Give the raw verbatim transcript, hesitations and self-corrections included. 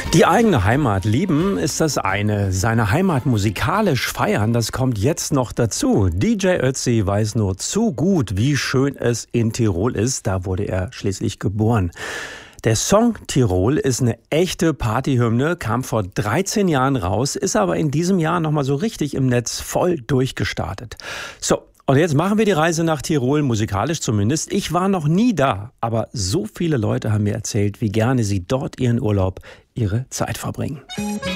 Die eigene Heimat lieben ist das eine. Seine Heimat musikalisch feiern, das kommt jetzt noch dazu. D J Ötzi weiß nur zu gut, wie schön es in Tirol ist. Da wurde er schließlich geboren. Der Song Tirol ist eine echte Partyhymne, kam vor dreizehn Jahren raus, ist aber in diesem Jahr nochmal so richtig im Netz voll durchgestartet. So. Und jetzt machen wir die Reise nach Tirol, musikalisch zumindest. Ich war noch nie da, aber so viele Leute haben mir erzählt, wie gerne sie dort ihren Urlaub, ihre Zeit verbringen.